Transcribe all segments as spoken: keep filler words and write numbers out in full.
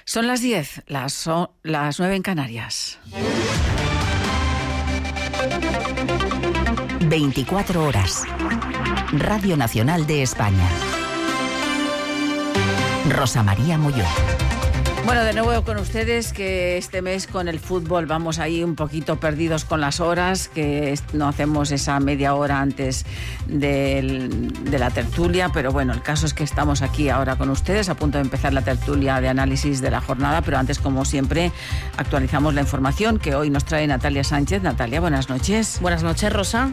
Son las diez, las, son las nueve en Canarias. veinticuatro horas. Radio Nacional de España. Rosa María Molló. Bueno, de nuevo con ustedes, que este mes con el fútbol vamos ahí un poquito perdidos con las horas, que no hacemos esa media hora antes del, de la tertulia, pero bueno, el caso es que estamos aquí ahora con ustedes, a punto de empezar la tertulia de análisis de la jornada, pero antes, como siempre, actualizamos la información que hoy nos trae Natalia Sánchez. Natalia, buenas noches. Buenas noches, Rosa.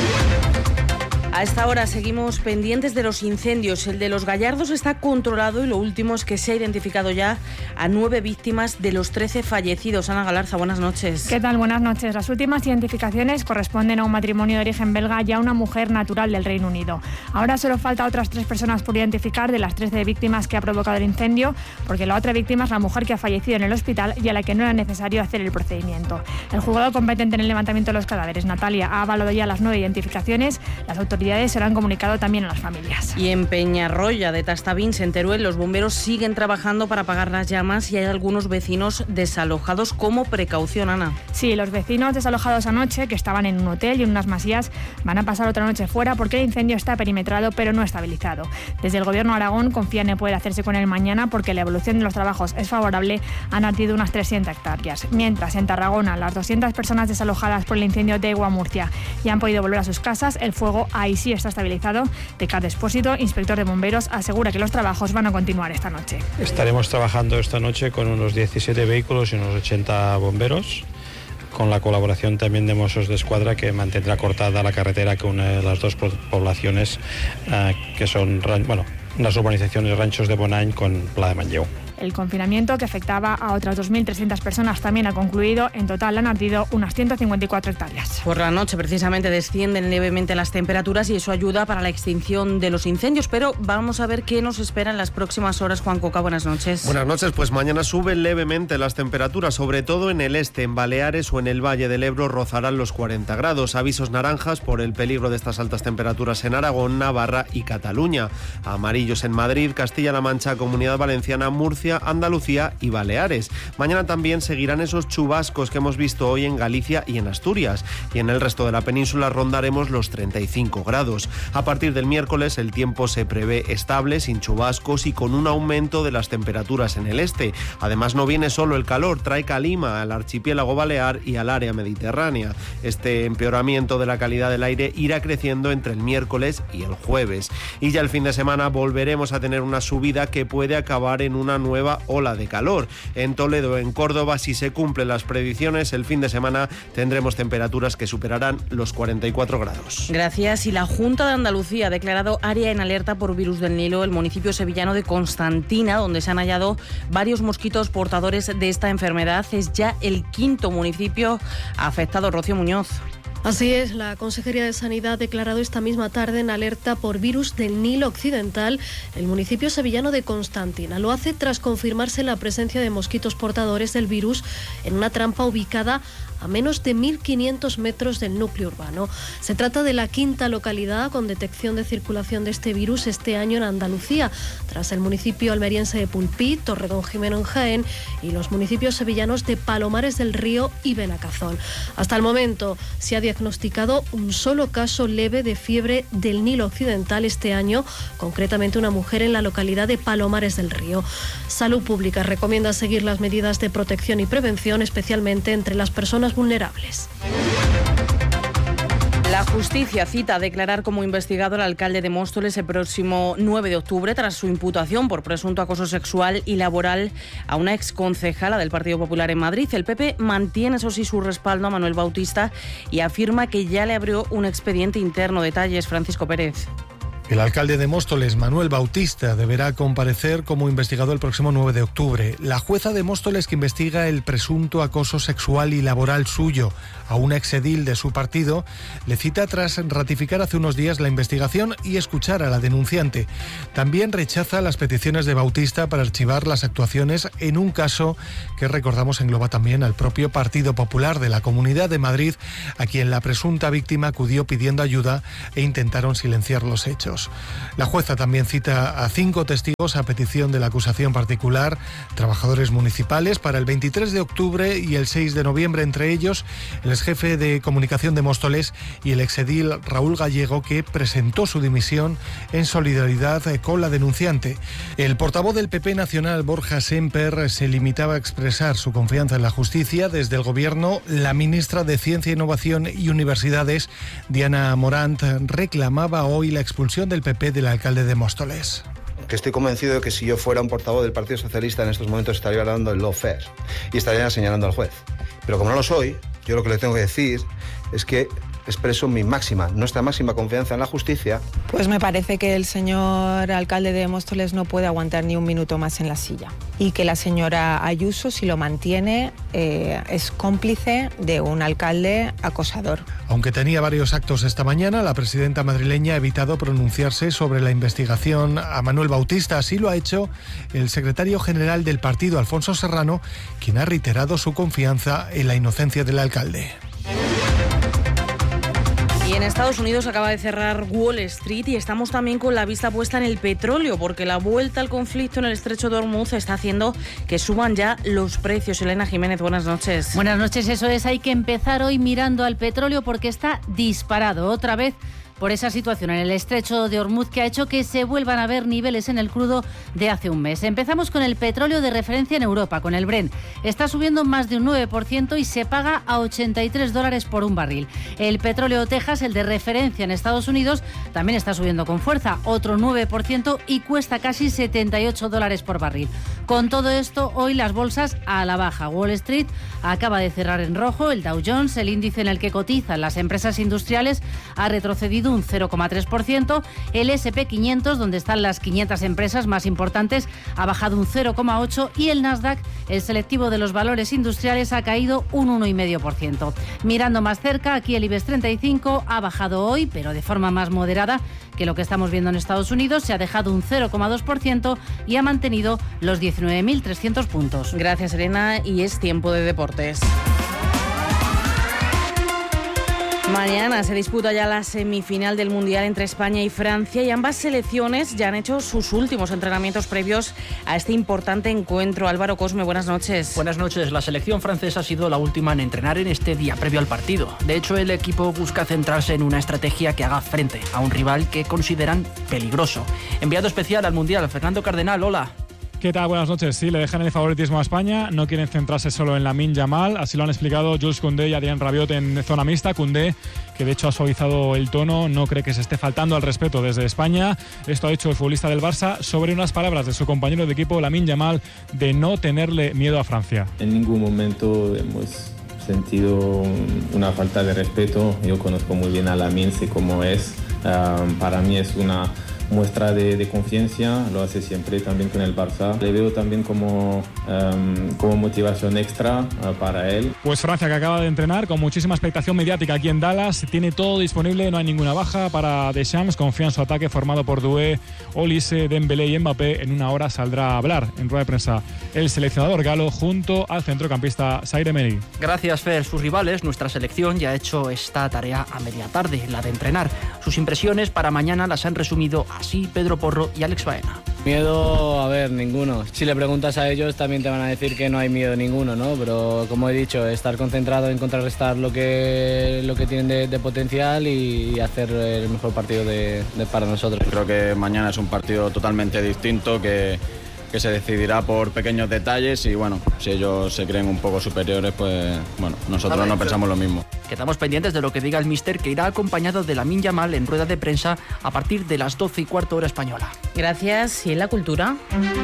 A esta hora seguimos pendientes de los incendios. El de Los Gallardos está controlado y lo último es que se ha identificado ya a nueve víctimas de los trece fallecidos. Ana Galarza, buenas noches. ¿Qué tal? Buenas noches. Las últimas identificaciones corresponden a un matrimonio de origen belga y a una mujer natural del Reino Unido. Ahora solo falta otras tres personas por identificar de las trece víctimas que ha provocado el incendio, porque la otra víctima es la mujer que ha fallecido en el hospital y a la que no era necesario hacer el procedimiento. El juzgado competente en el levantamiento de los cadáveres, Natalia, ha avalado ya las nueve identificaciones. Las autoridades se lo han comunicado también a las familias. Y en Peñarroya de Tastavins, en Teruel, los bomberos siguen trabajando para apagar las llamas y hay algunos vecinos desalojados como precaución, Ana. Sí, los vecinos desalojados anoche, que estaban en un hotel y en unas masías, van a pasar otra noche fuera porque el incendio está perimetrado pero no estabilizado. Desde el Gobierno de Aragón confían en poder hacerse con él mañana porque la evolución de los trabajos es favorable. Han ardido unas trescientas hectáreas. Mientras, en Tarragona, las doscientas personas desalojadas por el incendio de Egua, Murcia, ya han podido volver a sus casas. El fuego ahí sí está estabilizado. Ricardo Espósito, inspector de bomberos, asegura que los trabajos van a continuar esta noche. Estaremos trabajando esta noche con unos diecisiete vehículos y unos ochenta bomberos, con la colaboración también de Mossos de Escuadra, que mantendrá cortada la carretera que une las dos poblaciones, eh, que son, bueno, las urbanizaciones Ranchos de Bonany con Pla de Manlleu. El confinamiento, que afectaba a otras dos mil trescientas personas, también ha concluido. En total han ardido unas ciento cincuenta y cuatro hectáreas. Por la noche, precisamente, descienden levemente las temperaturas y eso ayuda para la extinción de los incendios. Pero vamos a ver qué nos espera en las próximas horas. Juan Coca, buenas noches. Buenas noches. Pues mañana suben levemente las temperaturas, sobre todo en el este, en Baleares o en el Valle del Ebro rozarán los cuarenta grados. Avisos naranjas por el peligro de estas altas temperaturas en Aragón, Navarra y Cataluña. Amarillos en Madrid, Castilla-La Mancha, Comunidad Valenciana, Murcia, Andalucía y Baleares. Mañana también seguirán esos chubascos que hemos visto hoy en Galicia y en Asturias. Y en el resto de la península rondaremos los treinta y cinco grados. A partir del miércoles el tiempo se prevé estable, sin chubascos y con un aumento de las temperaturas en el este. Además, no viene solo el calor, trae calima al archipiélago balear y al área mediterránea. Este empeoramiento de la calidad del aire irá creciendo entre el miércoles y el jueves. Y ya el fin de semana volveremos a tener una subida que puede acabar en una nueva nueva ola de calor. En Toledo, en Córdoba, si se cumplen las predicciones, el fin de semana tendremos temperaturas que superarán los cuarenta y cuatro grados. Gracias. Y la Junta de Andalucía ha declarado área en alerta por virus del Nilo el municipio sevillano de Constantina, donde se han hallado varios mosquitos portadores de esta enfermedad. Es ya el quinto municipio afectado. Rocío Muñoz. Así es, la Consejería de Sanidad ha declarado esta misma tarde en alerta por virus del Nilo Occidental el municipio sevillano de Constantina. Lo hace tras confirmarse la presencia de mosquitos portadores del virus en una trampa ubicada a menos de mil quinientos metros del núcleo urbano. Se trata de la quinta localidad con detección de circulación de este virus este año en Andalucía, tras el municipio almeriense de Pulpí, Torredonjimeno en Jaén y los municipios sevillanos de Palomares del Río y Benacazón. Hasta el momento se ha diagnosticado un solo caso leve de fiebre del Nilo Occidental este año, concretamente una mujer en la localidad de Palomares del Río. Salud Pública recomienda seguir las medidas de protección y prevención, especialmente entre las personas vulnerables. La justicia cita a declarar como investigado al alcalde de Móstoles el próximo nueve de octubre tras su imputación por presunto acoso sexual y laboral a una exconcejala del Partido Popular en Madrid. El P P mantiene, eso sí, su respaldo a Manuel Bautista y afirma que ya le abrió un expediente interno. Detalles, Francisco Pérez. El alcalde de Móstoles, Manuel Bautista, deberá comparecer como investigado el próximo nueve de octubre. La jueza de Móstoles, que investiga el presunto acoso sexual y laboral suyo a un exedil de su partido, le cita tras ratificar hace unos días la investigación y escuchar a la denunciante. También rechaza las peticiones de Bautista para archivar las actuaciones en un caso que, recordamos, engloba también al propio Partido Popular de la Comunidad de Madrid, a quien la presunta víctima acudió pidiendo ayuda e intentaron silenciar los hechos. Unidos. La jueza también cita a cinco testigos a petición de la acusación particular, trabajadores municipales, para el veintitrés de octubre y el seis de noviembre, entre ellos el exjefe de comunicación de Móstoles y el exedil Raúl Gallego, que presentó su dimisión en solidaridad con la denunciante. El portavoz del P P nacional, Borja Semper, se limitaba a expresar su confianza en la justicia. Desde el Gobierno, la ministra de Ciencia, Innovación y Universidades, Diana Morant, reclamaba hoy la expulsión del P P del alcalde de Móstoles. Que estoy convencido de que si yo fuera un portavoz del Partido Socialista en estos momentos estaría hablando del lawfare y estaría señalando al juez. Pero como no lo soy, yo lo que le tengo que decir es que expreso mi máxima, nuestra máxima confianza en la justicia. Pues me parece que el señor alcalde de Móstoles no puede aguantar ni un minuto más en la silla y que la señora Ayuso, si lo mantiene, eh, es cómplice de un alcalde acosador. Aunque tenía varios actos esta mañana, la presidenta madrileña ha evitado pronunciarse sobre la investigación a Manuel Bautista. Así lo ha hecho el secretario general del partido, Alfonso Serrano, quien ha reiterado su confianza en la inocencia del alcalde. Y en Estados Unidos acaba de cerrar Wall Street y estamos también con la vista puesta en el petróleo, porque la vuelta al conflicto en el estrecho de Hormuz está haciendo que suban ya los precios. Elena Jiménez, buenas noches. Buenas noches, eso es. Hay que empezar hoy mirando al petróleo porque está disparado otra vez por esa situación en el estrecho de Hormuz que ha hecho que se vuelvan a ver niveles en el crudo de hace un mes. Empezamos con el petróleo de referencia en Europa, con el Brent. Está subiendo más de un nueve por ciento y se paga a ochenta y tres dólares por un barril. El petróleo Texas, el de referencia en Estados Unidos, también está subiendo con fuerza, otro nueve por ciento y cuesta casi setenta y ocho dólares por barril. Con todo esto, hoy las bolsas a la baja. Wall Street acaba de cerrar en rojo. El Dow Jones, el índice en el que cotizan las empresas industriales, ha retrocedido un cero coma tres por ciento. El ese and pe quinientos, donde están las quinientas empresas más importantes, ha bajado un cero coma ocho por ciento y el Nasdaq, el selectivo de los valores industriales, ha caído un uno coma cinco por ciento. Mirando más cerca, aquí el IBEX treinta y cinco ha bajado hoy, pero de forma más moderada que lo que estamos viendo en Estados Unidos. Se ha dejado un cero coma dos por ciento y ha mantenido los diecinueve mil trescientos puntos. Gracias, Elena, y es tiempo de deportes. Mañana se disputa ya la semifinal del Mundial entre España y Francia y ambas selecciones ya han hecho sus últimos entrenamientos previos a este importante encuentro. Álvaro Cosme, buenas noches. Buenas noches. La selección francesa ha sido la última en entrenar en este día previo al partido. De hecho, el equipo busca centrarse en una estrategia que haga frente a un rival que consideran peligroso. Enviado especial al Mundial, Fernando Cardenal, hola. ¿Qué tal? Buenas noches. Sí, le dejan el favoritismo a España. No quieren centrarse solo en Lamine Yamal. Así lo han explicado Jules Koundé y Adrien Rabiot en zona mixta. Koundé, que de hecho ha suavizado el tono, no cree que se esté faltando al respeto desde España. Esto ha hecho el futbolista del Barça sobre unas palabras de su compañero de equipo, Lamine Yamal, de no tenerle miedo a Francia. En ningún momento hemos sentido una falta de respeto. Yo conozco muy bien a Lamine, sé cómo es. Um, para mí es una muestra de, de confianza, lo hace siempre también con el Barça. Le veo también como, um, como motivación extra uh, para él. Pues Francia, que acaba de entrenar con muchísima expectación mediática aquí en Dallas, tiene todo disponible, no hay ninguna baja para Deschamps, confía en su ataque formado por Doué, Olise, Dembélé y Mbappé. En una hora saldrá a hablar en rueda de prensa el seleccionador galo junto al centrocampista Zaire Emery. Gracias, Fer. Sus rivales, nuestra selección, ya ha hecho esta tarea a media tarde, la de entrenar. Sus impresiones para mañana las han resumido así Pedro Porro y Alex Baena. Miedo, a ver, ninguno. Si le preguntas a ellos también te van a decir que no hay miedo ninguno, ¿no? Pero como he dicho, estar concentrado en contrarrestar lo que, lo que tienen de, de potencial y hacer el mejor partido de, de para nosotros. Creo que mañana es un partido totalmente distinto que, que se decidirá por pequeños detalles y bueno, si ellos se creen un poco superiores, pues bueno, nosotros no pensamos lo mismo. Quedamos pendientes de lo que diga el míster, que irá acompañado de Lamine Yamal en rueda de prensa a partir de las doce y cuarto hora española. Gracias. ¿Y en la cultura?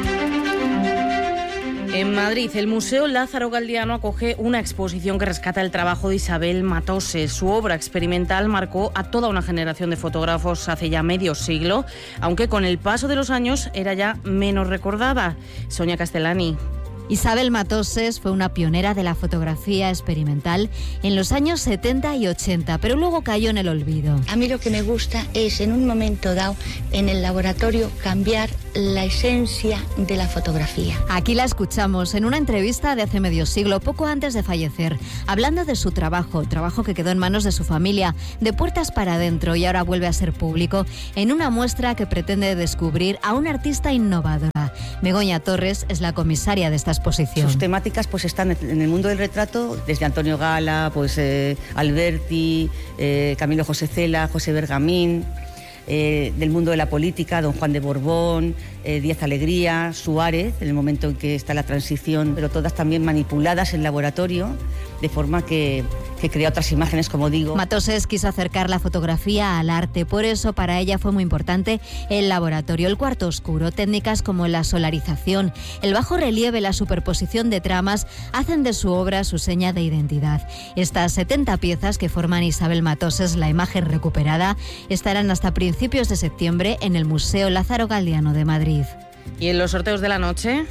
En Madrid, el Museo Lázaro Galdiano acoge una exposición que rescata el trabajo de Isabel Matose. Su obra experimental marcó a toda una generación de fotógrafos hace ya medio siglo, aunque con el paso de los años era ya menos recordada. Sonia Castellani. Isabel Matoses fue una pionera de la fotografía experimental en los años setenta y ochenta, pero luego cayó en el olvido. A mí lo que me gusta es, en un momento dado, en el laboratorio, cambiar la esencia de la fotografía. Aquí la escuchamos en una entrevista de hace medio siglo, poco antes de fallecer, hablando de su trabajo, trabajo que quedó en manos de su familia, de puertas para adentro, y ahora vuelve a ser público en una muestra que pretende descubrir a una artista innovadora. Begoña Torres es la comisaria de esta exposición. Sus temáticas pues están en el mundo del retrato, desde Antonio Gala, pues eh, Alberti, eh, Camilo José Cela, José Bergamín. Eh, del mundo de la política, don Juan de Borbón, eh, Díaz Alegría, Suárez, en el momento en que está la transición, pero todas también manipuladas en laboratorio, de forma que, que crea otras imágenes, como digo. Matoses quiso acercar la fotografía al arte, por eso para ella fue muy importante el laboratorio, el cuarto oscuro. Técnicas como la solarización, el bajo relieve, la superposición de tramas hacen de su obra su seña de identidad. Estas setenta piezas que forman Isabel Matoses, la imagen recuperada, estarán hasta principios de septiembre en el Museo Lázaro Galdiano de Madrid. ¿Y en los sorteos de la noche?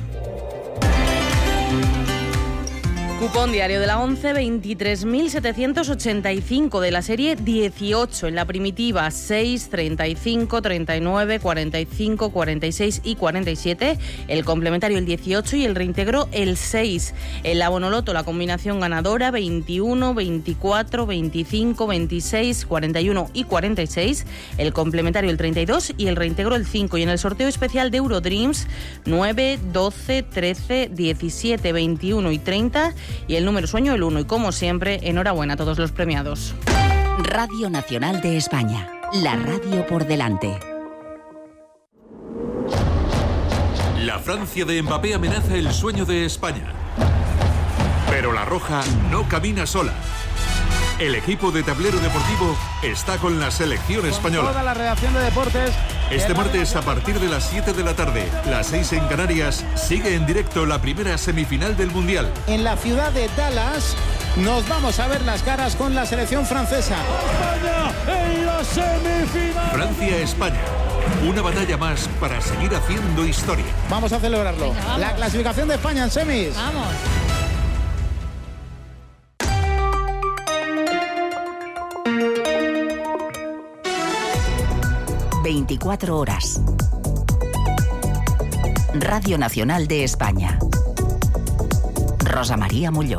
Cupón diario de la once, veintitrés mil setecientos ochenta y cinco, de la serie dieciocho, en la primitiva seis, treinta y cinco, treinta y nueve, cuarenta y cinco, cuarenta y seis y cuarenta y siete, el complementario el dieciocho y el reintegro el seis. En la Bonoloto la combinación ganadora veintiuno, veinticuatro, veinticinco, veintiséis, cuarenta y uno y cuarenta y seis, el complementario el treinta y dos y el reintegro el cinco. Y en el sorteo especial de Eurodreams nueve, doce, trece, diecisiete, veintiuno y treinta, y el número sueño el uno. Y como siempre, enhorabuena a todos los premiados. Radio Nacional de España, la radio por delante. La Francia de Mbappé amenaza el sueño de España. Pero la Roja no camina sola. El equipo de Tablero Deportivo está con la selección española. Con toda la redacción de deportes. Este martes a partir de las siete de la tarde, las seis en Canarias, sigue en directo la primera semifinal del Mundial. En la ciudad de Dallas nos vamos a ver las caras con la selección francesa. España en la semifinal. Francia-España. Una batalla más para seguir haciendo historia. Vamos a celebrarlo. Venga, vamos. La clasificación de España en semis. Vamos. veinticuatro horas. Radio Nacional de España. Rosa María Mulló.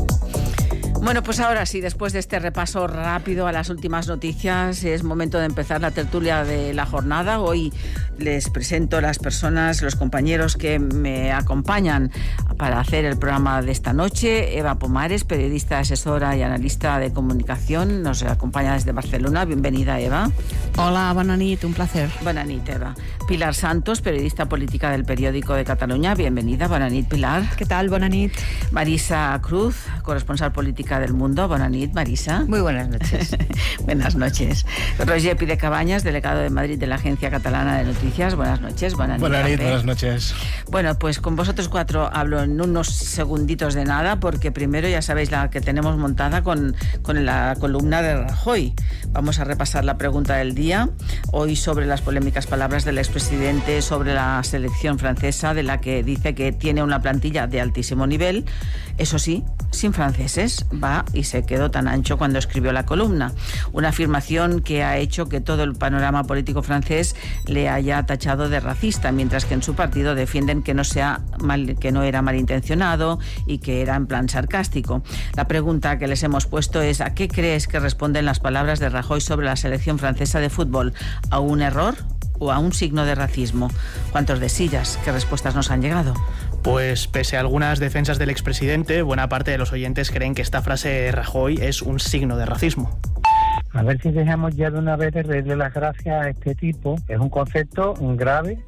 Bueno, pues ahora sí, después de este repaso rápido a las últimas noticias, es momento de empezar la tertulia de la jornada. Hoy les presento a las personas, los compañeros que me acompañan para hacer el programa de esta noche. Eva Pomares, periodista, asesora y analista de comunicación, nos acompaña desde Barcelona. Bienvenida, Eva. Hola, bona nit, un placer. Bona nit, Eva. Pilar Santos, periodista política del Periódico de Cataluña. Bienvenida, bona nit, Pilar. ¿Qué tal? Bona nit. Marisa Cruz, corresponsal política del Mundo. Bona nit, Marisa. Muy buenas noches. Buenas noches. Roger Pide Cabañas, delegado de Madrid de la Agencia Catalana de Noticias. Buenas noches. Buenas Buenas noches. Buenas noches. Bueno, pues con vosotros cuatro hablo en unos segunditos de nada, porque primero ya sabéis la que tenemos montada con, con la columna de Rajoy. Vamos a repasar la pregunta del día, hoy sobre las polémicas palabras del expresidente sobre la selección francesa, de la que dice que tiene una plantilla de altísimo nivel, eso sí, sin franceses. Va y se quedó tan ancho cuando escribió la columna. Una afirmación que ha hecho que todo el panorama político francés le haya tachado de racista, mientras que en su partido defienden que no sea mal, que no era malintencionado y que era en plan sarcástico. La pregunta que les hemos puesto es: ¿a qué crees que responden las palabras de Rajoy sobre la selección francesa de fútbol? ¿A un error o a un signo de racismo? ¿Cuántos de sillas? ¿Qué respuestas nos han llegado? Pues pese a algunas defensas del expresidente, buena parte de los oyentes creen que esta frase de Rajoy es un signo de racismo. A ver si dejamos ya de una vez de darle las gracias a este tipo. Es un concepto grave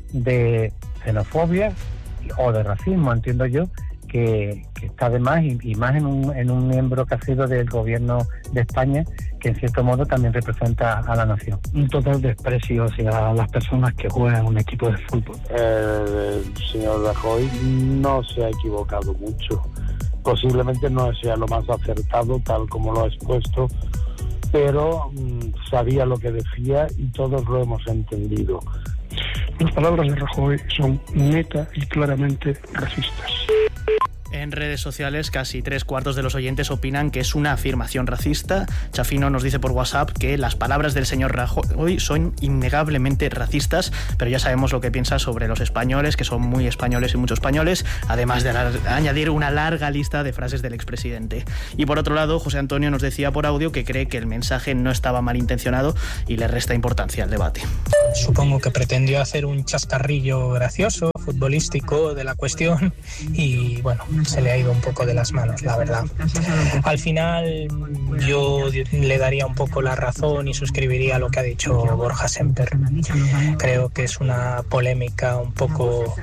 de xenofobia o de racismo, entiendo yo, que, que está de más, y, y más en un, en un miembro que ha sido del gobierno de España, que en cierto modo también representa a la nación. Un total desprecio hacia las personas que juegan en un equipo de fútbol. El, el señor Rajoy no se ha equivocado mucho. Posiblemente no sea lo más acertado, tal como lo ha expuesto, pero mmm, sabía lo que decía y todos lo hemos entendido. Las palabras de Rajoy son neta y claramente racistas. En redes sociales, casi tres cuartos de los oyentes opinan que es una afirmación racista. Chafino nos dice por WhatsApp que las palabras del señor Rajoy son innegablemente racistas, pero ya sabemos lo que piensa sobre los españoles, que son muy españoles y muchos españoles, además de añadir una larga lista de frases del expresidente. Y por otro lado, José Antonio nos decía por audio que cree que el mensaje no estaba malintencionado y le resta importancia al debate. Supongo que pretendió hacer un chascarrillo gracioso, futbolístico de la cuestión y bueno, se le ha ido un poco de las manos, la verdad. Al final yo le daría un poco la razón y suscribiría lo que ha dicho Borja Semper. Creo que es una polémica un poco...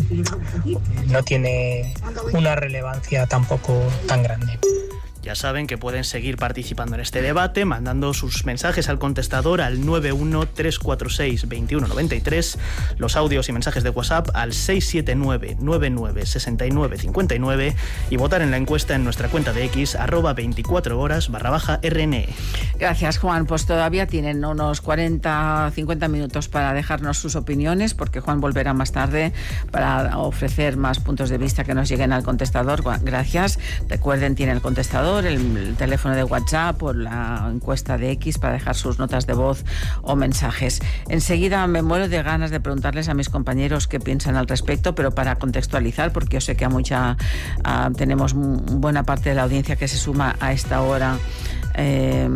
no tiene una relevancia tampoco tan grande. Ya saben que pueden seguir participando en este debate mandando sus mensajes al contestador al nueve uno tres cuatro seis dos uno nueve tres, los audios y mensajes de WhatsApp al seis siete nueve nueve nueve seis nueve cinco nueve y votar en la encuesta en nuestra cuenta de X arroba veinticuatro horas barra baja R N E. Gracias, Juan. Pues todavía tienen unos cuarenta, cincuenta minutos para dejarnos sus opiniones, porque Juan volverá más tarde para ofrecer más puntos de vista que nos lleguen al contestador. Gracias. Recuerden, tiene el contestador, El, el teléfono de WhatsApp o la encuesta de X para dejar sus notas de voz o mensajes. Enseguida me muero de ganas de preguntarles a mis compañeros qué piensan al respecto, pero para contextualizar, porque yo sé que a mucha uh, tenemos buena parte de la audiencia que se suma a esta hora eh,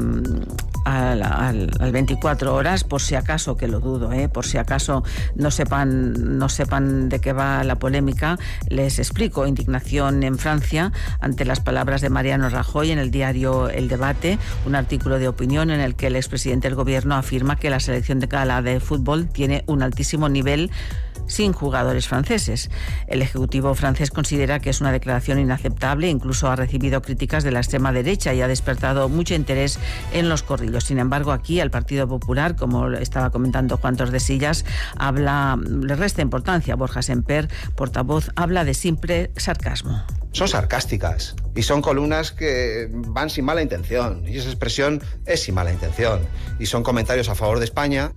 al, al, al veinticuatro horas, por si acaso, que lo dudo, ¿eh? por si acaso no sepan, no sepan de qué va la polémica, les explico. Indignación en Francia ante las palabras de Mariano Rajoy en el diario El Debate, un artículo de opinión en el que el expresidente del gobierno afirma que la selección de gala de fútbol tiene un altísimo nivel sin jugadores franceses. El Ejecutivo francés considera que es una declaración inaceptable, incluso ha recibido críticas de la extrema derecha y ha despertado mucho interés en los corrillos. Sin embargo, aquí al Partido Popular, como estaba comentando Juan Tordesillas, habla, le resta importancia. Borja Semper, portavoz, habla de simple sarcasmo. Son sarcásticas y son columnas que van sin mala intención, y esa expresión es sin mala intención, y son comentarios a favor de España.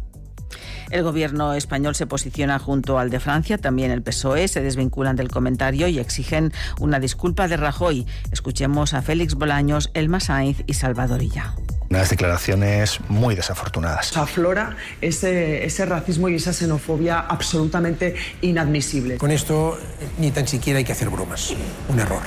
El gobierno español se posiciona junto al de Francia, también el P S O E, se desvinculan del comentario y exigen una disculpa de Rajoy. Escuchemos a Félix Bolaños, Elma Sainz y Salvador Illa. Unas declaraciones muy desafortunadas. Aflora ese, ese racismo y esa xenofobia absolutamente inadmisible. Con esto ni tan siquiera hay que hacer bromas. Un error.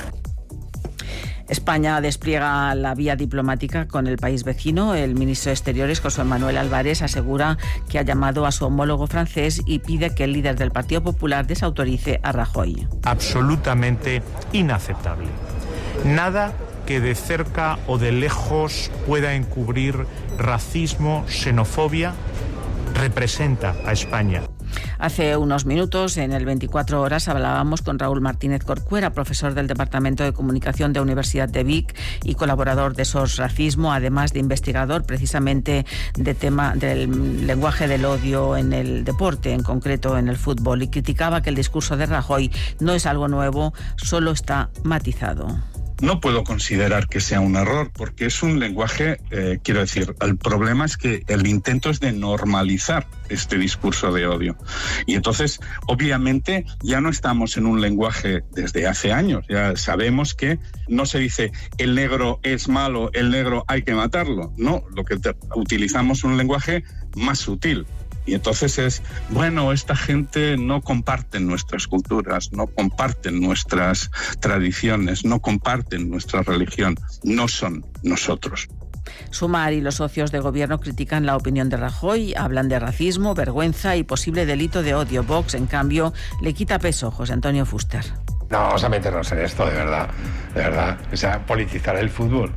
España despliega la vía diplomática con el país vecino. El ministro de Exteriores, José Manuel Álvarez, asegura que ha llamado a su homólogo francés y pide que el líder del Partido Popular desautorice a Rajoy. Absolutamente inaceptable. Nada que de cerca o de lejos pueda encubrir racismo, xenofobia, representa a España. Hace unos minutos, en el veinticuatro horas, hablábamos con Raúl Martínez Corcuera, profesor del Departamento de Comunicación de la Universidad de Vic y colaborador de S O S Racismo, además de investigador precisamente de tema del lenguaje del odio en el deporte, en concreto en el fútbol, y criticaba que el discurso de Rajoy no es algo nuevo, solo está matizado. No puedo considerar que sea un error, porque es un lenguaje, eh, quiero decir, el problema es que el intento es de normalizar este discurso de odio. Y entonces, obviamente, ya no estamos en un lenguaje desde hace años. Ya sabemos que no se dice el negro es malo, el negro hay que matarlo. No, lo que te, utilizamos un lenguaje más sutil. Y entonces es, bueno, esta gente no comparten nuestras culturas, no comparten nuestras tradiciones, no comparten nuestra religión, no son nosotros. Sumar y los socios de gobierno critican la opinión de Rajoy, hablan de racismo, vergüenza y posible delito de odio. Vox, en cambio, le quita peso. José Antonio Fuster. No, vamos a meternos en esto, de verdad, de verdad. O sea, politizar el fútbol.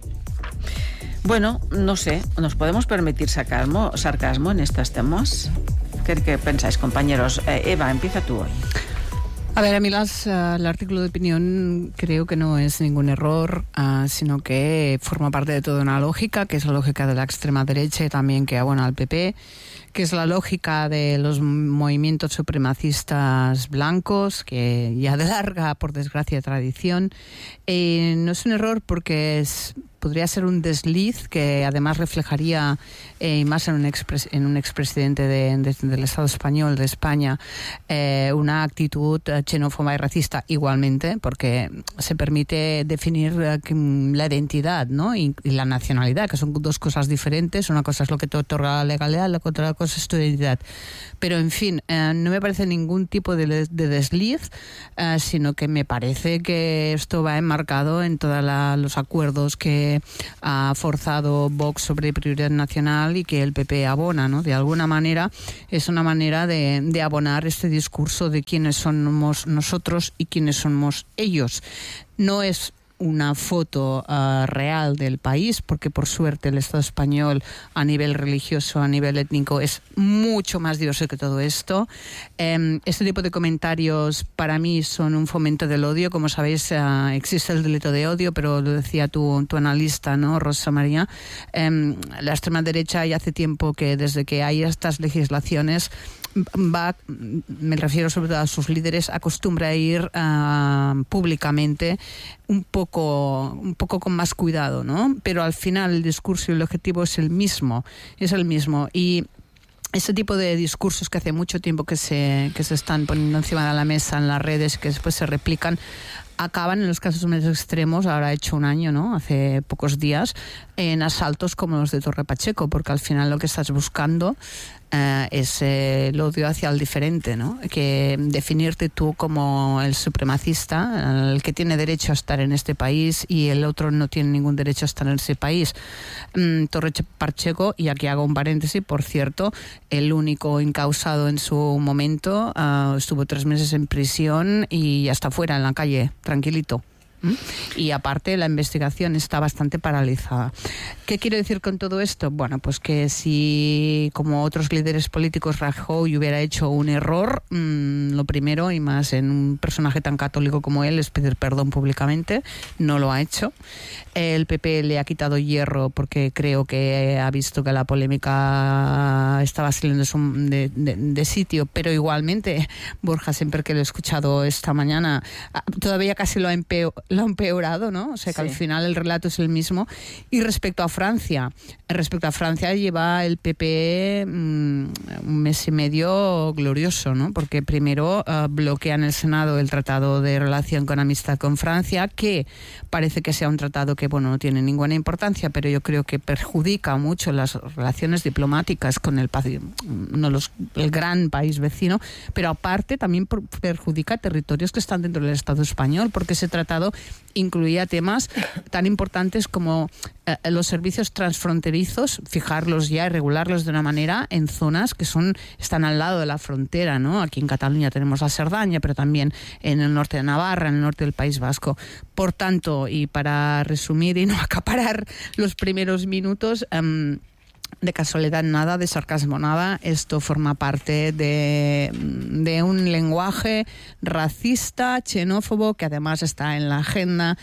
Bueno, no sé, ¿nos podemos permitir sarcasmo, sarcasmo en estos temas? ¿Qué, qué pensáis, compañeros? Eh, Eva, empieza tú hoy. A ver, a mí las, uh, el artículo de opinión creo que no es ningún error, uh, sino que forma parte de toda una lógica, que es la lógica de la extrema derecha y también que abona al P P, que es la lógica de los movimientos supremacistas blancos, que ya de larga, por desgracia, tradición. Eh, no es un error porque es podría ser un desliz que además reflejaría, eh, y más en un, expres, en un expresidente de, de, del Estado español, de España, eh, una actitud xenófoba y racista igualmente, porque se permite definir eh, la identidad, ¿no? y, y la nacionalidad, que son dos cosas diferentes. Una cosa es lo que te otorga la legalidad, la otra cosa es tu identidad. Pero, en fin, eh, no me parece ningún tipo de, de desliz, eh, sino que me parece que esto va enmarcado en todos los acuerdos que ha forzado Vox sobre prioridad nacional y que el P P abona, ¿no? De alguna manera es una manera de, de abonar este discurso de quiénes somos nosotros y quiénes somos ellos. No es una foto uh, real del país, porque por suerte el Estado español a nivel religioso, a nivel étnico, es mucho más diverso que todo esto. Um, este tipo de comentarios para mí son un fomento del odio. Como sabéis, uh, existe el delito de odio, pero lo decía tu, tu analista, ¿no, Rosa María? Um, la extrema derecha ya hace tiempo que desde que hay estas legislaciones va, me refiero sobre todo a sus líderes, acostumbra a ir uh, públicamente un poco, un poco con más cuidado, ¿no? Pero al final el discurso y el objetivo es el mismo, es el mismo. Y ese tipo de discursos que hace mucho tiempo que se, que se están poniendo encima de la mesa en las redes, que después se replican, acaban en los casos más extremos, ahora ha hecho un año, ¿no? Hace pocos días, en asaltos como los de Torre Pacheco, porque al final lo que estás buscando eh, es eh, el odio hacia el diferente, ¿no? Que definirte tú como el supremacista, el que tiene derecho a estar en este país y el otro no tiene ningún derecho a estar en ese país. Mm, Torre Pacheco, y aquí hago un paréntesis, por cierto, el único incausado en su momento, uh, estuvo tres meses en prisión y ya está fuera en la calle, tranquilito. ¿Mm? Y aparte la investigación está bastante paralizada. ¿Qué quiero decir con todo esto? Bueno, pues que si, como otros líderes políticos, Rajoy hubiera hecho un error, mmm, lo primero, y más en un personaje tan católico como él, es pedir perdón públicamente. No lo ha hecho. El P P le ha quitado hierro porque creo que ha visto que la polémica estaba saliendo de, de, de sitio, pero igualmente Borja Semper, que lo he escuchado esta mañana, todavía casi lo ha empeorado, lo ha empeorado, ¿no? O sea que sí, al final el relato es el mismo. Y respecto a Francia, respecto a Francia lleva el P P mmm, un mes y medio glorioso, ¿no? Porque primero uh, bloquea en el Senado el Tratado de Relación con Amistad con Francia, que parece que sea un tratado que, bueno, no tiene ninguna importancia, pero yo creo que perjudica mucho las relaciones diplomáticas con el, no los, el gran país vecino, pero aparte también perjudica territorios que están dentro del Estado español, porque ese tratado incluía temas tan importantes como eh, los servicios transfronterizos, fijarlos ya y regularlos de una manera en zonas que son están al lado de la frontera, ¿no? Aquí en Cataluña tenemos la Cerdaña, pero también en el norte de Navarra, en el norte del País Vasco. Por tanto, y para resumir y no acaparar los primeros minutos, um, de casualidad nada, de sarcasmo nada, esto forma parte de, de un lenguaje racista, xenófobo, que además está en la agenda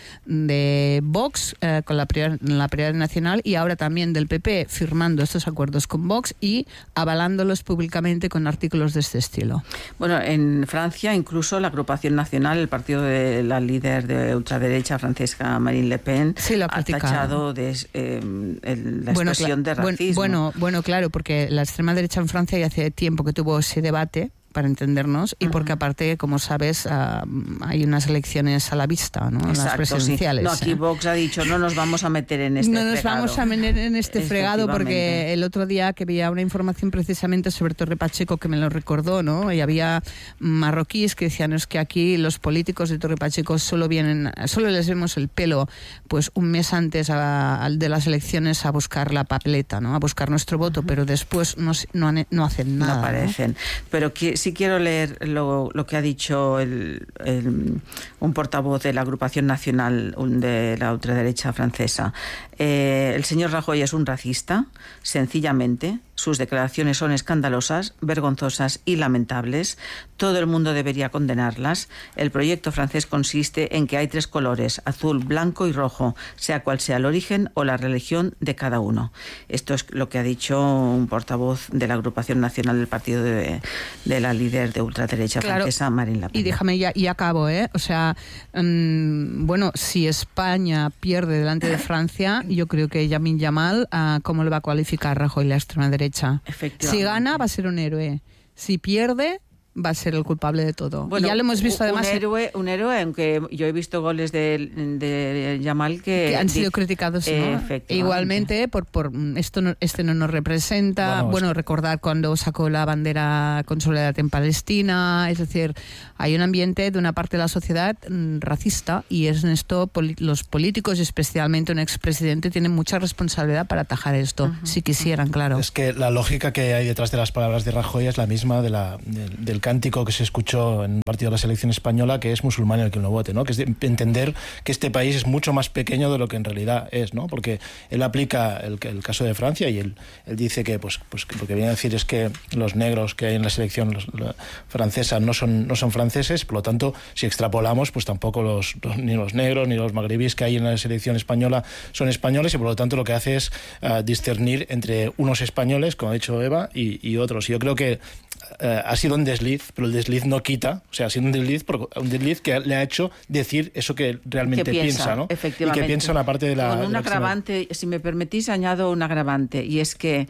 de Vox eh, con la prioridad, la prioridad nacional, y ahora también del P P, firmando estos acuerdos con Vox y avalándolos públicamente con artículos de este estilo. Bueno, en Francia incluso la agrupación nacional, el partido de la líder de ultraderecha francesa Marine Le Pen, sí, lo ha, ha tachado de eh, el, la bueno, expresión de racismo. Bueno, Bueno, bueno, claro, porque la extrema derecha en Francia ya hace tiempo que tuvo ese debate, para entendernos, y porque aparte, como sabes, uh, hay unas elecciones a la vista, ¿no? Exacto, las presidenciales. Sí. No, aquí Vox ha dicho, no nos vamos a meter en este fregado. No nos fregado. vamos a meter en este fregado, porque el otro día que veía una información precisamente sobre Torre Pacheco que me lo recordó, ¿no? Y había marroquíes que decían, es que aquí los políticos de Torre Pacheco solo vienen, solo les vemos el pelo, pues un mes antes a, a, de las elecciones a buscar la papeleta, ¿no? A buscar nuestro voto, uh-huh. pero después no, no, no hacen nada. No aparecen. ¿No? Pero que sí quiero leer lo, lo que ha dicho el, el, un portavoz de la agrupación nacional de la ultraderecha francesa. Eh, el señor Rajoy es un racista, sencillamente, Sus declaraciones son escandalosas, vergonzosas y lamentables. Todo el mundo debería condenarlas. El proyecto francés consiste en que hay tres colores, azul, blanco y rojo, sea cual sea el origen o la religión de cada uno. Esto es lo que ha dicho un portavoz de la agrupación nacional del partido de, de la líder de ultraderecha claro, francesa, Marine Le Pen. Y déjame ya, y acabo, ¿eh? O sea, mmm, bueno, si España pierde delante de Francia, yo creo que Lamine Yamal, uh, ¿cómo le va a cualificar Rajoy la extrema derecha? Si gana va a ser un héroe, si pierde va a ser el culpable de todo. Bueno, y ya lo hemos visto además. Un héroe, un héroe, aunque yo he visto goles de, de Yamal que, que han sido criticados, ¿no? Igualmente, por, por esto no, este no nos representa. Bueno, bueno, recordar cuando sacó la bandera con soledad en Palestina, es decir, hay un ambiente de una parte de la sociedad mm, racista, y es en esto poli- los políticos, especialmente un expresidente, tienen mucha responsabilidad para atajar esto, uh-huh. si quisieran, claro. Es que la lógica que hay detrás de las palabras de Rajoy es la misma de la, de, del cántico que se escuchó en un partido de la selección española, que es musulmán el que no vote, ¿no? Que es de entender que este país es mucho más pequeño de lo que en realidad es, ¿no? Porque él aplica el, el caso de Francia y él, él dice que, pues, pues lo que viene a decir es que los negros que hay en la selección los, la francesa no son, no son franceses, por lo tanto, si extrapolamos, pues tampoco los, los, ni los negros ni los magrebíes que hay en la selección española son españoles, y por lo tanto lo que hace es uh, discernir entre unos españoles, como ha dicho Eva, y, y otros. Y yo creo que Uh, ha sido un desliz, pero el desliz no quita, o sea, ha sido un desliz, un desliz que le ha hecho decir eso que realmente que piensa, piensa, ¿no? Efectivamente. Y que piensa una parte de la... Con un agravante, si me permitís, añado un agravante, y es que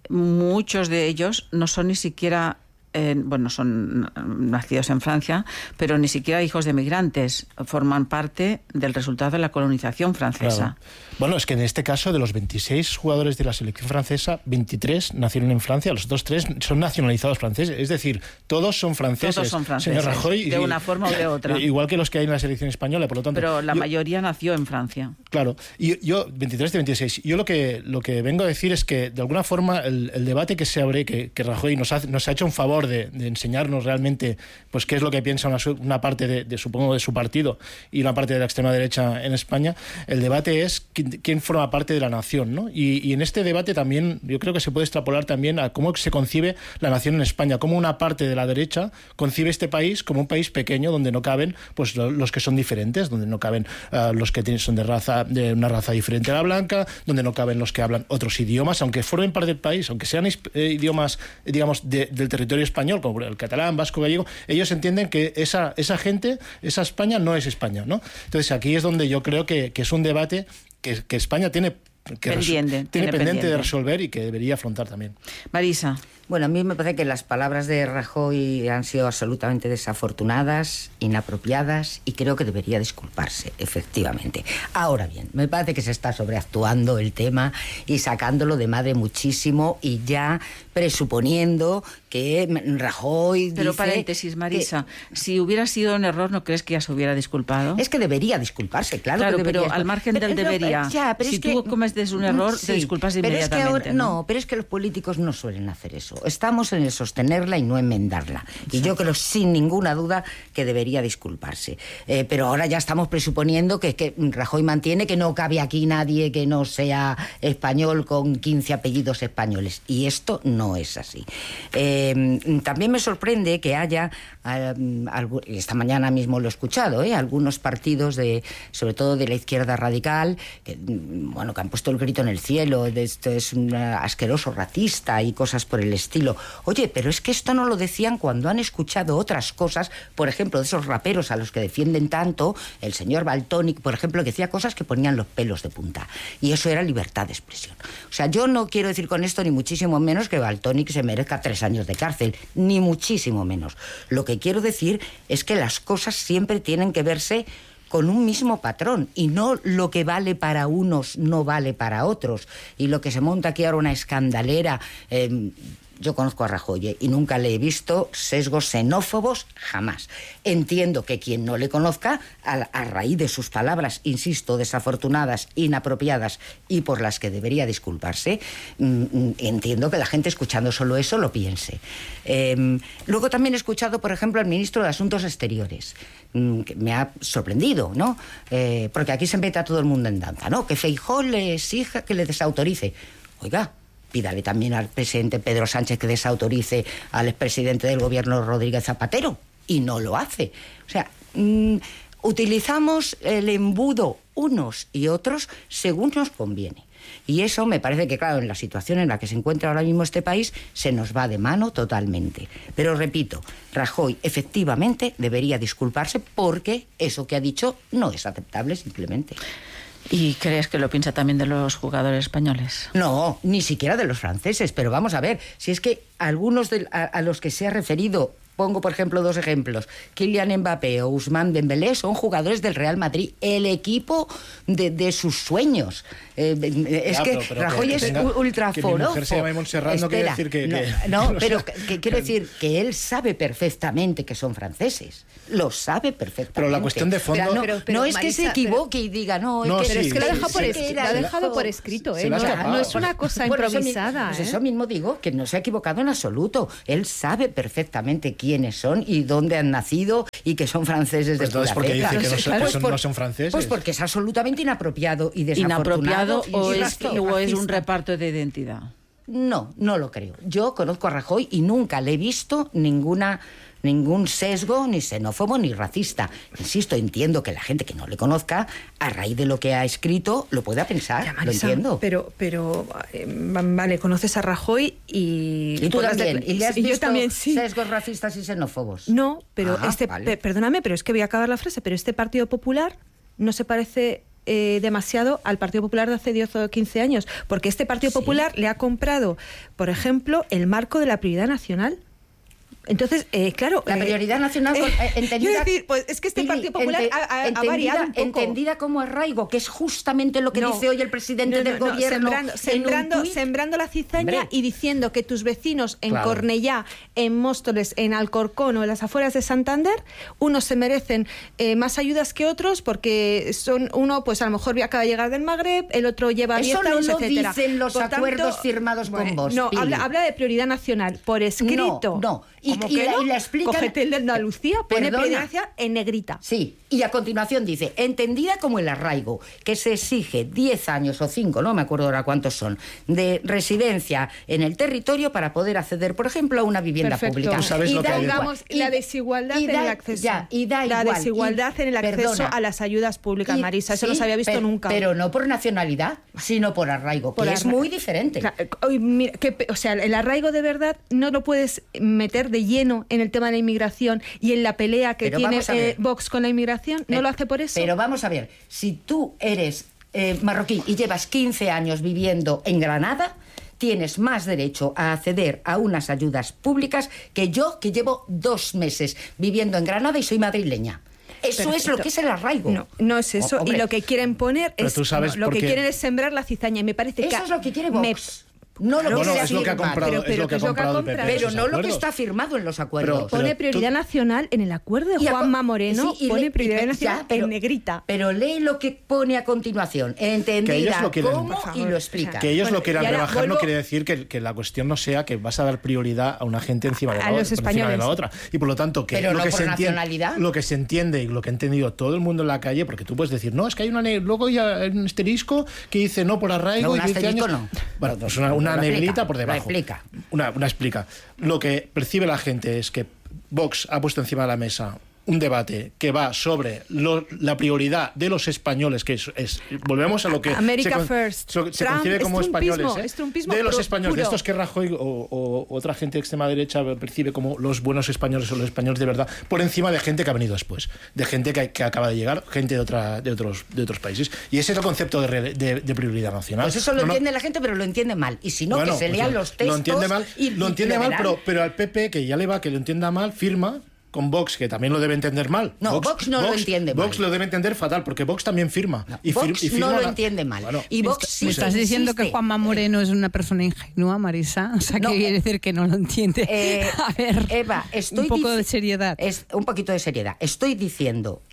muchos de ellos no son ni siquiera... Eh, bueno, son nacidos en Francia, pero ni siquiera hijos de migrantes, forman parte del resultado de la colonización francesa. Claro. Bueno, es que en este caso, de los veintiséis jugadores de la selección francesa, veintitrés nacieron en Francia, los otros tres son nacionalizados franceses, es decir, todos son franceses. Todos son franceses, señor Rajoy, de una forma o de otra. Igual que los que hay en la selección española, por lo tanto... Pero la yo, mayoría nació en Francia. Claro, y yo, veintitrés de veintiséis, yo lo que, lo que vengo a decir es que, de alguna forma, el, el debate que se abre, que, que Rajoy nos ha, nos ha hecho un favor De, de enseñarnos realmente pues qué es lo que piensa una, una parte de, de supongo de su partido y una parte de la extrema derecha en España. El debate es quién, quién forma parte de la nación, ¿no? Y, y en este debate también yo creo que se puede extrapolar también a cómo se concibe la nación en España, cómo una parte de la derecha concibe este país como un país pequeño donde no caben pues los que son diferentes, donde no caben uh, los que tienen, son de raza de una raza diferente a la blanca, donde no caben los que hablan otros idiomas, aunque formen parte del país, aunque sean eh, idiomas digamos de, del territorio español, como el catalán, vasco, gallego, ellos entienden que esa, esa gente, esa España no es España, ¿no? Entonces aquí es donde yo creo que, que es un debate que, que España tiene, que pendiente, tiene, tiene pendiente, pendiente de resolver y que debería afrontar también. Marisa. Bueno, a mí me parece que las palabras de Rajoy han sido absolutamente desafortunadas, inapropiadas, y creo que debería disculparse, efectivamente. Ahora bien, me parece que se está sobreactuando el tema y sacándolo de madre muchísimo, y ya presuponiendo que Rajoy Pero dice paréntesis, Marisa, que, si hubiera sido un error, ¿no crees que ya se hubiera disculpado? Es que debería disculparse, claro, claro que debería. Pero al margen del pero, debería, pero, ya, pero si es tú que, cometes un error, sí, te disculpas pero inmediatamente. Es que ahora, ¿no? no, pero es que los políticos no suelen hacer eso. Estamos en el sostenerla y no enmendarla. Exacto. Y yo creo sin ninguna duda que debería disculparse. Eh, pero ahora ya estamos presuponiendo que, que Rajoy mantiene que no cabe aquí nadie que no sea español con quince apellidos españoles. Y esto no es así. Eh, también me sorprende que haya, eh, algo, esta mañana mismo lo he escuchado, eh, algunos partidos, de, sobre todo de la izquierda radical, que, bueno, que han puesto el grito en el cielo, de esto es un asqueroso racista y cosas por el estilo. Oye, pero es que esto no lo decían cuando han escuchado otras cosas, por ejemplo, de esos raperos a los que defienden tanto, el señor Valtonyc, por ejemplo, que decía cosas que ponían los pelos de punta. Y eso era libertad de expresión. O sea, yo no quiero decir con esto ni muchísimo menos que Valtonyc se merezca tres años de cárcel, ni muchísimo menos. Lo que quiero decir es que las cosas siempre tienen que verse con un mismo patrón, y no lo que vale para unos no vale para otros. Y lo que se monta aquí ahora una escandalera... Eh, Yo conozco a Rajoy y nunca le he visto sesgos xenófobos, jamás. Entiendo que quien no le conozca, a, a raíz de sus palabras, insisto, desafortunadas, inapropiadas y por las que debería disculparse, mmm, entiendo que la gente escuchando solo eso lo piense. Eh, luego también he escuchado, por ejemplo, al ministro de Asuntos Exteriores, mmm, que me ha sorprendido, ¿no? Eh, porque aquí se mete a todo el mundo en danza, ¿no? Que Feijóo le exija que le desautorice. Oiga, pídale también al presidente Pedro Sánchez que desautorice al expresidente del gobierno Rodríguez Zapatero, y no lo hace. O sea, mmm, utilizamos el embudo unos y otros según nos conviene. Y eso me parece que, claro, en la situación en la que se encuentra ahora mismo este país, se nos va de mano totalmente. Pero repito, Rajoy efectivamente debería disculparse porque eso que ha dicho no es aceptable simplemente. ¿Y crees que lo piensa también de los jugadores españoles? No, ni siquiera de los franceses, pero vamos a ver, si es que algunos de, a, a los que se ha referido, pongo por ejemplo dos ejemplos, Kylian Mbappé o Ousmane Dembélé, son jugadores del Real Madrid, el equipo de, de sus sueños. Eh, es ya, que pero, pero Rajoy que, es tenga, ultraforofo. Que mi mujer se llama Montserrat no quiere decir que... No, que, no que pero que, que quiero decir que él sabe perfectamente que son franceses. Lo sabe perfectamente. Pero la cuestión de fondo... Pero no, pero, pero, no es Marisa, que se equivoque pero, y diga, no... no es que, sí, pero es que sí, lo, deja sí, por sí, escrito, lo ha dejado por escrito, ¿eh? No, no es una cosa bueno, improvisada. Eso, ¿eh? pues eso mismo digo, que no se ha equivocado en absoluto. Él sabe perfectamente quiénes son y dónde han nacido y que son franceses pues de toda entonces, ¿por qué dice que no son, pues que son, por, no son franceses? Pues porque es absolutamente inapropiado y desafortunado. ¿Inapropiado o, es, o es un reparto de identidad? No, no lo creo. Yo conozco a Rajoy y nunca le he visto ninguna... ningún sesgo, ni xenófobo, ni racista. Insisto, entiendo que la gente que no le conozca, a raíz de lo que ha escrito, lo pueda pensar, ya, Marisa, lo entiendo. Pero, pero eh, vale, conoces a Rajoy y... ¿Y tú también? De, ¿Y le has visto yo también, sí. sesgos racistas y xenófobos? No, pero ah, este... Vale. Per, perdóname, pero es que voy a acabar la frase, pero este Partido Popular no se parece... Eh, demasiado al Partido Popular de hace diez o quince años, porque este Partido ¿Sí? Popular le ha comprado, por ejemplo, el marco de la prioridad nacional. Entonces, eh, claro... La prioridad eh, nacional eh, entendida... Quiero decir, pues es que este Pili, Partido Popular ente, ha, ha, entendida, ha variado un poco. Entendida como arraigo, que es justamente lo que no, dice hoy el presidente no, no, del no, gobierno. Sembrando, sembrando, sembrando la cizaña Hombre. y diciendo que tus vecinos en claro. Cornellá, en Móstoles, en Alcorcón o en las afueras de Santander, unos se merecen eh, más ayudas que otros porque son uno, pues a lo mejor acaba de llegar del Magreb, el otro lleva diez años, Eso no lo etcétera. dicen los Por acuerdos tanto, firmados bueno, con vos. No, habla, habla de prioridad nacional, por escrito. No, no. Y, y, y, la, y la explican... Cógete el de Andalucía, pone prioridad en negrita. Sí, y a continuación dice, entendida como el arraigo, que se exige diez años o cinco, no me acuerdo ahora cuántos son, de residencia en el territorio para poder acceder, por ejemplo, a una vivienda Perfecto. pública. ¿Tú sabes y lo da, que digamos, y, la desigualdad y da, en el acceso. Ya, y da la igual, desigualdad y, en el acceso perdona, a las ayudas públicas, y, Marisa, eso sí, no se había visto per, nunca. Pero no por nacionalidad, sino por arraigo, por que arraigo. Es muy diferente. Claro, mira, que, o sea, el arraigo de verdad no lo puedes meter de lleno en el tema de la inmigración y en la pelea que pero tiene eh, Vox con la inmigración, ¿no eh, lo hace por eso? Pero vamos a ver, si tú eres eh, marroquí y llevas quince años viviendo en Granada, tienes más derecho a acceder a unas ayudas públicas que yo, que llevo dos meses viviendo en Granada y soy madrileña. Eso Perfecto. Es lo que es el arraigo. No, no es eso. Oh, y lo que quieren poner pero es... tú sabes no, lo que qué... quieren es sembrar la cizaña. Y me parece eso que... Eso es lo que quiere Vox. Me... No lo no, que no, se es lo que ha comprado, pero, pero, es lo que ha comprado el P P. Pero no lo que está firmado en los acuerdos. Pero, pero, pone prioridad tú... nacional en el acuerdo de Juanma Moreno, sí, pone le, prioridad y, nacional ya, pero, en negrita. Pero lee lo que pone a continuación, entendida lo quieren, cómo y lo explica. Que ellos bueno, lo quieran rebajar vuelvo... no quiere decir que, que la cuestión no sea que vas a dar prioridad a una gente encima de la, a los por encima de la otra. Y por lo tanto, que, pero lo, no que por se nacionalidad. entiende, lo que se entiende y lo que ha entendido todo el mundo en la calle, porque tú puedes decir, no, es que hay una ne- luego hay un asterisco que dice no por arraigo no, y dice años. No. Bueno, pues una, una no, negrita explica, por debajo. Explica. Una, una explica. Lo que percibe la gente es que Vox ha puesto encima de la mesa un debate que va sobre lo, la prioridad de los españoles, que es, es volvemos a lo que America se, first. So, se concibe como españoles, ¿eh? de los españoles, puro. de estos que Rajoy o, o otra gente de extrema derecha percibe como los buenos españoles o los españoles de verdad, por encima de gente que ha venido después, de gente que, que acaba de llegar, gente de otra de otros de otros países. Y ese es el concepto de, re, de, de prioridad nacional. Pues eso lo no, entiende no, la gente, pero lo entiende mal. Y si no, bueno, que se pues lean lo, los textos. Lo entiende mal, y, lo entiende y mal pero, pero al P P, que ya le va que lo entienda mal, firma con Vox, que también lo debe entender mal. No, Vox, Vox no Vox, lo entiende mal. Vox lo debe entender fatal, porque Vox también firma. No, y, Vox fir, y firma no lo la... entiende mal. Bueno, y Vox sí ¿Me estás diciendo que Juanma Moreno es una persona ingenua, Marisa? O sea, ¿qué no, quiere decir que no lo entiende? Eh, a ver, Eva, estoy un poco de seriedad. Es, un poquito de seriedad. Estoy diciendo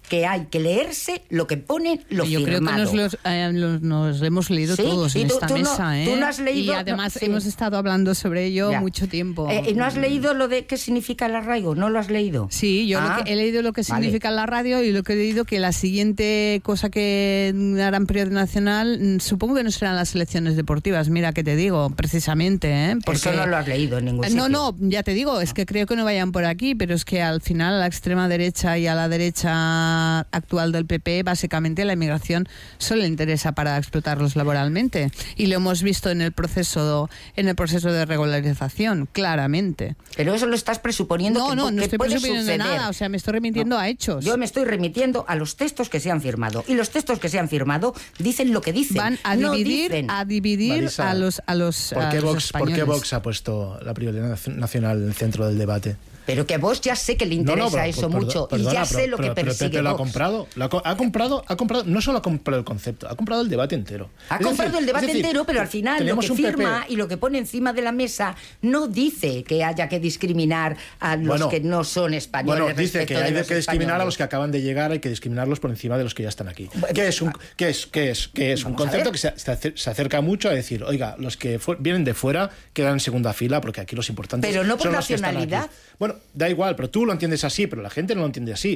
que hay que leerse lo que pone lo Yo firmado. creo que nos, los, eh, los, nos hemos leído ¿Sí? todos en tú, esta tú mesa. No, ¿eh? tú no has leído, y además no, sí. hemos estado hablando sobre ello ya. mucho tiempo. Eh, ¿Y no has leído lo de qué significa el arraigo? ¿No lo has leído? Sí, yo ah, lo que he leído lo que vale. significa la radio y lo que he leído que la siguiente cosa que harán periódico nacional, supongo que no serán las elecciones deportivas. Mira que te digo, precisamente. ¿eh? Porque, Eso no lo has leído en ningún sitio. No, no, ya te digo, es que creo que no vayan por aquí, pero es que al final a la extrema derecha y a la derecha actual del P P, básicamente la inmigración solo le interesa para explotarlos laboralmente. Y lo hemos visto en el proceso, en el proceso de regularización, claramente. Pero eso lo estás presuponiendo no, que, no, no que estoy puede presuponiendo suceder. nada, o sea, me estoy remitiendo no. a hechos. Yo me estoy remitiendo a los textos que se han firmado. Y los textos que se han firmado dicen lo que dicen. Van a no dividir, dicen. a dividir Marisa, a los a los, ¿por qué, a los Vox, ¿Por qué españoles? Vox ha puesto la prioridad nacional en el centro del debate? Pero que a vos ya sé que le interesa no, no, pero, eso perdón, mucho perdona, y ya pero, sé lo pero, que pero persigue Pepe lo ha Vox. comprado, lo ha, ha comprado, ha comprado, no solo ha comprado el concepto, ha comprado el debate entero. Ha es comprado decir, el debate es decir, entero, pero al final lo que firma P P y lo que pone encima de la mesa no dice que haya que discriminar a los bueno, que no son españoles. Bueno, dice que hay de que discriminar españoles. a los que acaban de llegar, hay que discriminarlos por encima de los que ya están aquí. Bueno, ¿Qué es un, qué es, qué es, qué es un concepto que se, se acerca mucho a decir, oiga, los que fu- vienen de fuera quedan en segunda fila porque aquí los importantes pero no por son los que están nacionalidad. aquí. Bueno, da igual, pero tú lo entiendes así, pero la gente no lo entiende así.